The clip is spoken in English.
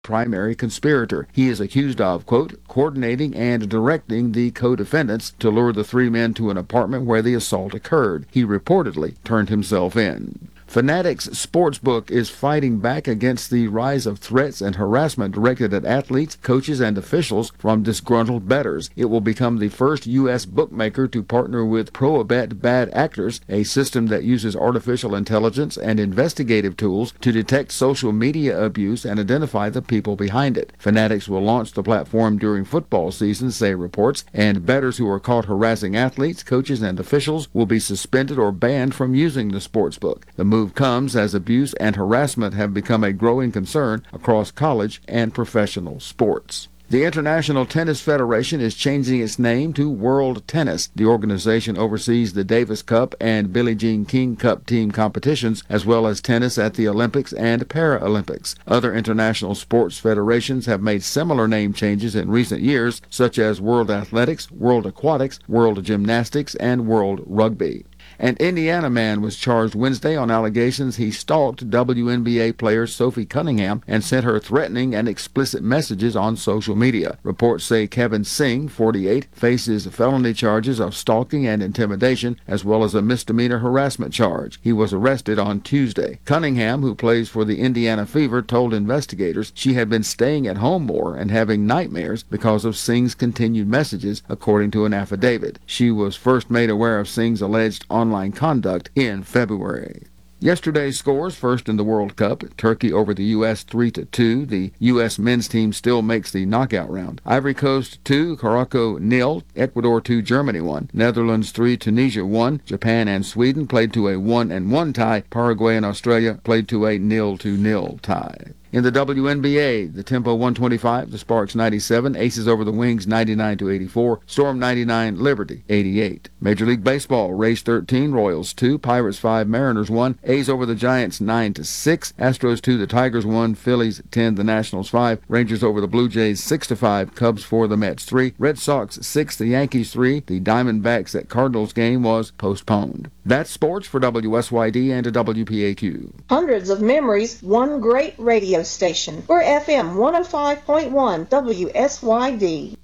primary conspirator. He is accused of, quote, coordinating and directing the co-defendants to lure the three men to an apartment where the assault occurred. He reportedly turned himself in. Fanatics Sportsbook is fighting back against the rise of threats and harassment directed at athletes, coaches, and officials from disgruntled bettors. It will become the first U.S. bookmaker to partner with Proabet Bad Actors, a system that uses artificial intelligence and investigative tools to detect social media abuse and identify the people behind it. Fanatics will launch the platform during football season, say reports, and bettors who are caught harassing athletes, coaches, and officials will be suspended or banned from using the sportsbook. The move comes as abuse and harassment have become a growing concern across college and professional sports. The International Tennis Federation is changing its name to World Tennis. The organization oversees the Davis Cup and Billie Jean King Cup team competitions, as well as tennis at the Olympics and Paralympics. Other international sports federations have made similar name changes in recent years, such as World Athletics, World Aquatics, World Gymnastics, and World Rugby. An Indiana man was charged Wednesday on allegations he stalked WNBA player Sophie Cunningham and sent her threatening and explicit messages on social media. Reports say Kevin Singh, 48, faces felony charges of stalking and intimidation, as well as a misdemeanor harassment charge. He was arrested on Tuesday. Cunningham, who plays for the Indiana Fever, told investigators she had been staying at home more and having nightmares because of Singh's continued messages, according to an affidavit. She was first made aware of Singh's alleged online conduct in February. Yesterday's scores: first in the World Cup, Turkey over the U.S. 3-2. The U.S. men's team still makes the knockout round. Ivory Coast 2, Morocco 0, Ecuador 2, Germany 1, Netherlands 3, Tunisia 1, Japan and Sweden played to a 1-1 tie, Paraguay and Australia played to a 0-0 tie. In the WNBA, the Tempo 125, the Sparks 97, Aces over the Wings 99-84, Storm 99, Liberty 88. Major League Baseball, Rays 13, Royals 2, Pirates 5, Mariners 1, A's over the Giants 9-6, Astros 2, the Tigers 1, Phillies 10, the Nationals 5, Rangers over the Blue Jays 6-5, Cubs 4, the Mets 3, Red Sox 6, the Yankees 3. The Diamondbacks at Cardinals game was postponed. That's sports for WSYD and WPAQ. Hundreds of memories, one great radio station. We're FM 105.1 WSYD.